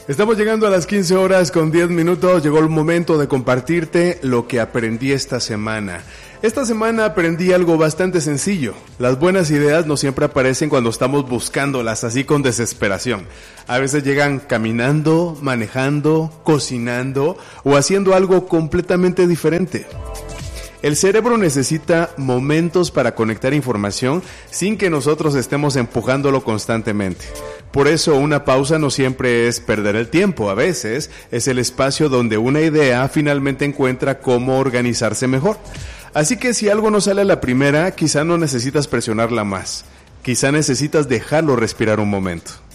Estamos llegando a las 15 horas con 10 minutos. Llegó el momento de compartirte lo que aprendí esta semana. Esta semana aprendí algo bastante sencillo. Las buenas ideas no siempre aparecen cuando estamos buscándolas así con desesperación. A veces llegan caminando, manejando, cocinando o haciendo algo completamente diferente. El cerebro necesita momentos para conectar información sin que nosotros estemos empujándolo constantemente. Por eso una pausa no siempre es perder el tiempo, a veces es el espacio donde una idea finalmente encuentra cómo organizarse mejor. Así que si algo no sale a la primera, quizá no necesitas presionarla más, quizá necesitas dejarlo respirar un momento.